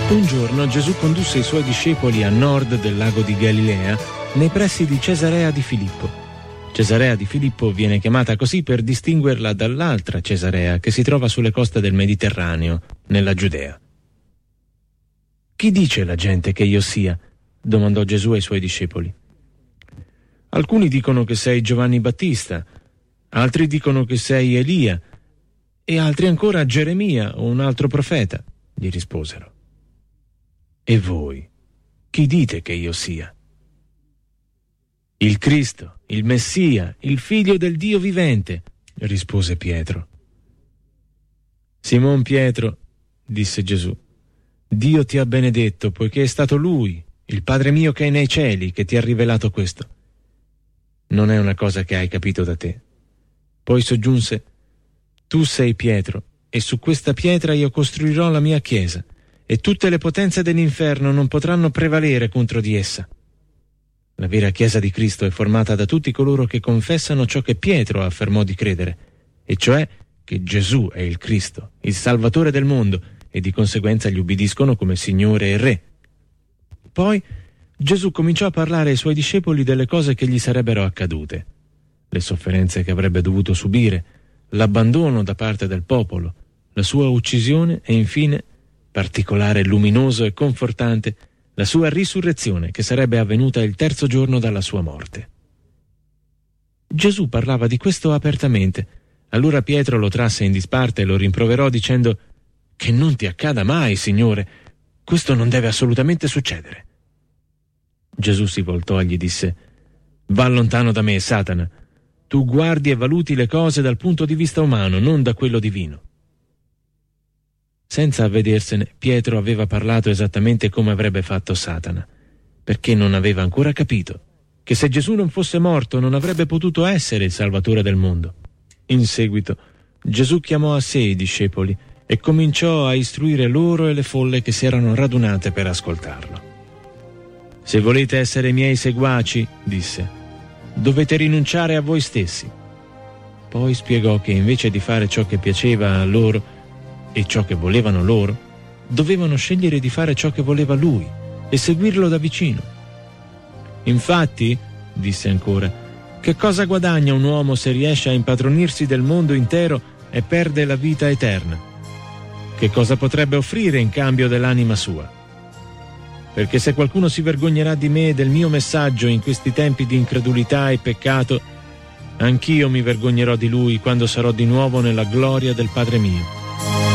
Un giorno Gesù condusse i suoi discepoli a nord del lago di Galilea, nei pressi di Cesarea di Filippo. Cesarea di Filippo viene chiamata così per distinguerla dall'altra Cesarea che si trova sulle coste del Mediterraneo, nella Giudea. «Chi dice la gente che io sia?» domandò Gesù ai suoi discepoli. «Alcuni dicono che sei Giovanni Battista, altri dicono che sei Elia e altri ancora Geremia o un altro profeta», gli risposero. «E voi, chi dite che io sia?» «Il Cristo, il Messia, il Figlio del Dio vivente», rispose Pietro. «Simon Pietro», disse Gesù, «Dio ti ha benedetto, poiché è stato Lui, il Padre mio che è nei cieli, che ti ha rivelato questo. Non è una cosa che hai capito da te». Poi soggiunse: «Tu sei Pietro, e su questa pietra io costruirò la mia chiesa, e tutte le potenze dell'inferno non potranno prevalere contro di essa». La vera Chiesa di Cristo è formata da tutti coloro che confessano ciò che Pietro affermò di credere, e cioè che Gesù è il Cristo, il Salvatore del mondo, e di conseguenza gli ubbidiscono come Signore e Re. Poi Gesù cominciò a parlare ai suoi discepoli delle cose che gli sarebbero accadute, le sofferenze che avrebbe dovuto subire, l'abbandono da parte del popolo, la sua uccisione e infine, particolare, luminoso e confortante, la sua risurrezione che sarebbe avvenuta il terzo giorno dalla sua morte. Gesù parlava di questo apertamente. Allora Pietro lo trasse in disparte e lo rimproverò dicendo: «Che non ti accada mai, Signore, questo non deve assolutamente succedere». Gesù si voltò e gli disse: «Va lontano da me, Satana. Tu guardi e valuti le cose dal punto di vista umano, non da quello divino». Senza avvedersene, Pietro aveva parlato esattamente come avrebbe fatto Satana, perché non aveva ancora capito che se Gesù non fosse morto non avrebbe potuto essere il Salvatore del mondo. In seguito, Gesù chiamò a sé i discepoli e cominciò a istruire loro e le folle che si erano radunate per ascoltarlo. «Se volete essere miei seguaci», disse, «dovete rinunciare a voi stessi». Poi spiegò che invece di fare ciò che piaceva a loro e ciò che volevano loro, dovevano scegliere di fare ciò che voleva lui e seguirlo da vicino. «Infatti», disse ancora, «che cosa guadagna un uomo se riesce a impadronirsi del mondo intero e perde la vita eterna? Che cosa potrebbe offrire in cambio dell'anima sua? Perché se qualcuno si vergognerà di me e del mio messaggio in questi tempi di incredulità e peccato, anch'io mi vergognerò di lui quando sarò di nuovo nella gloria del Padre mio